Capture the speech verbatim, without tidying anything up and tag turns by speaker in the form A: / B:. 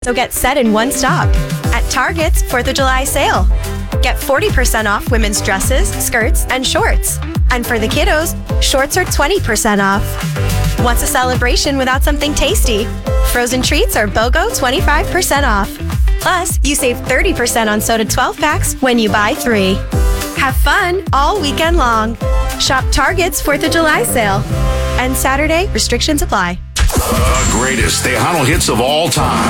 A: So get set in one stop at Target's fourth of July sale. Get forty percent off women's dresses, skirts, and shorts. And for the kiddos, shorts are twenty percent off. What's a celebration without something tasty? Frozen treats are BOGO twenty-five percent off. Plus, you save thirty percent on soda twelve packs when you buy three. Have fun all weekend long. Shop Target's fourth of July sale. And Saturday, restrictions apply.
B: The greatest Tejano hits of all time.